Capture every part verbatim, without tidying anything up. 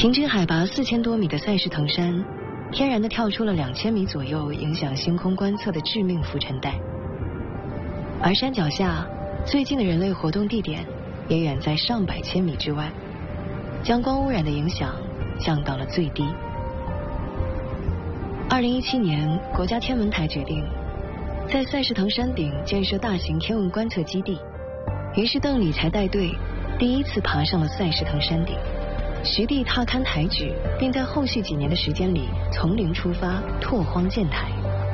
平均海拔四千多米的塞氏腾山，天然的跳出了两千米左右影响星空观测的致命浮尘带。而山脚下最近的人类活动地点也远在上百千米之外，将光污染的影响降到了最低。二零一七年，国家天文台决定在塞氏腾山顶建设大型天文观测基地，于是邓理才带队第一次爬上了塞氏腾山顶，实地踏勘台址，并在后续几年的时间里从零出发，拓荒建台。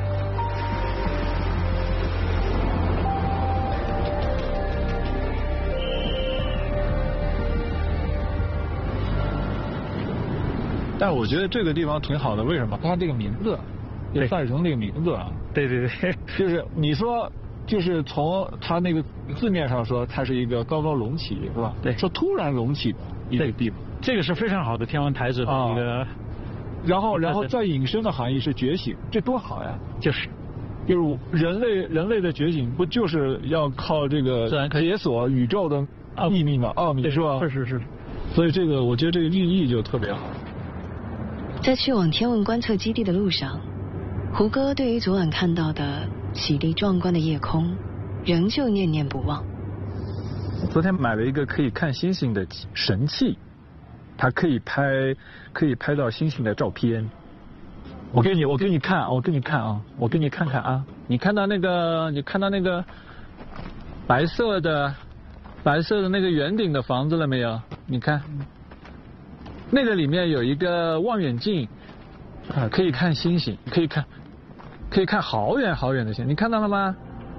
但我觉得这个地方挺好的，为什么？它这个名字，就塞氏腾这个名字啊， 对对对， 就是你说，就是从它那个字面上说，它是一个高高隆起，是吧？ 对， 说突然隆起的一个地方， 这个是非常好的天文台址的一个。啊、 然后，然后再引申的含义是觉醒，这多好呀！ 就是， 就是人类人类的觉醒，不就是要靠这个解锁宇宙的秘密吗？奥秘是吧？ 是是是。 所以这个，我觉得这个寓意就特别好。 在去往天文观测基地的路上，胡歌对于昨晚看到的绮丽壮观的夜空，仍旧念念不忘。 昨天买了一个可以看星星的神器，它可以拍，可以拍到星星的照片。我给你，我给你看，我给你看啊，我给你看看啊，你看到那个，你看到那个白色的，白色的那个圆顶的房子了没有？你看。那个里面有一个望远镜，啊，可以看星星，可以看，可以看好远好远的星，你看到了吗？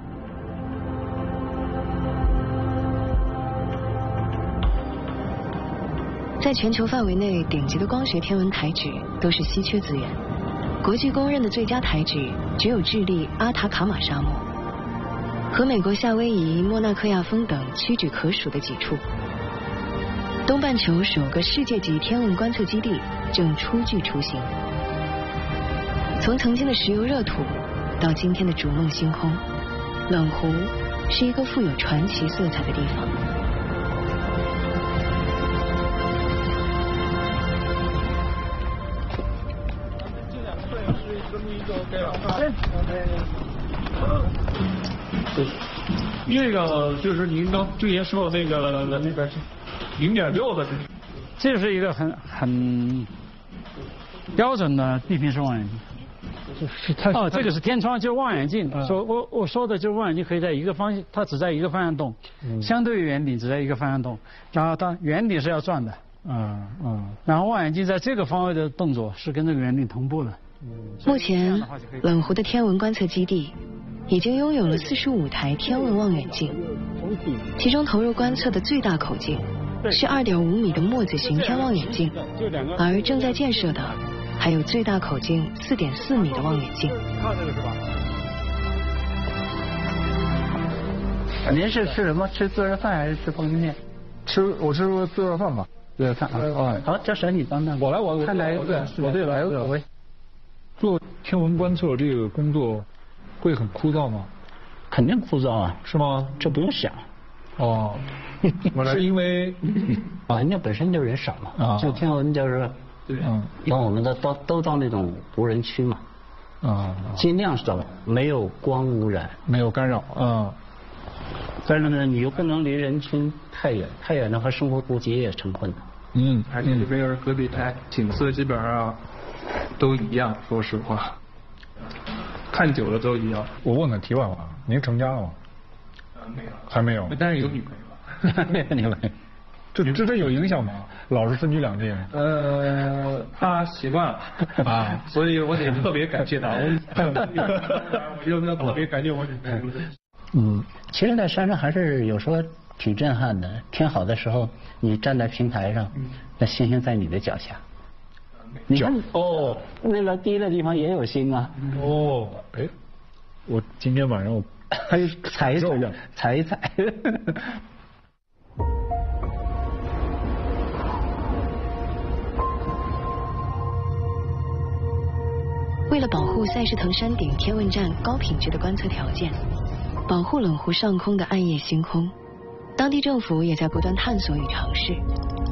在全球范围内，顶级的光学天文台址都是稀缺资源，国际公认的最佳台址只有智利阿塔卡马沙漠和美国夏威夷莫纳克亚峰等屈指可数的几处。东半球首个世界级天文观测基地正初具雏形。从曾经的石油热土到今天的逐梦星空，冷湖是一个富有传奇色彩的地方。 这两个对是这么一个 OK 了。对，那个就是您刚之前说的那个那边是。零点六的， 这是一个很很标准的地平式望远镜。 是它哦，这个是天窗，就是望远镜。嗯、说我我说的就是望远镜可以在一个方向，它只在一个方向动，嗯、相对于圆顶只在一个方向动，然后它圆顶是要转的。 嗯嗯。 然后望远镜在这个方位的动作是跟这个圆顶同步的。 目前，冷湖的天文观测基地已经拥有了四十五台天文望远镜，其中投入观测的最大口径是 二点五米的墨子巡天望远镜，而正在建设的还有最大口径 四点四米的望远镜。 看这个是吧？ 您是吃什么？吃自热饭还是吃方便面？ 吃我吃自热饭吧。 自热饭啊。好，这省你当当。 我来，我看来我对来个口味。做天文观测这个工作会很枯燥吗？ 肯定枯燥啊。 是吗？ 这不用想。 哦。是因为啊，人家本身就人少嘛，啊，就天文就是，对，嗯，让我们的都都到那种无人区嘛，啊，尽量少，没有光污染， 没有干扰，啊， 但是呢，你又不能离人群太远，太远的话，生活估计也成困难。 嗯，而且这边戈壁滩景色基本上都一样，说实话，看久了都一样。 我问个题外话，您成家了吗？ 没有， 还没有， 但是有女朋友。 你们， 这这这有影响吗？老是分居两地。 呃，他习惯了啊，所以我得特别感谢他。我就要特别感谢我女朋友。 嗯，其实，在山上还是有时候挺震撼的。天好的时候，你站在平台上，那星星在你的脚下。你看哦，那个低的地方也有星啊。 哦，哎，我今天晚上我还踩一踩，踩一踩。 为了保护塞氏腾山顶天文站高品质的观测条件，保护冷湖上空的暗夜星空，当地政府也在不断探索与尝试。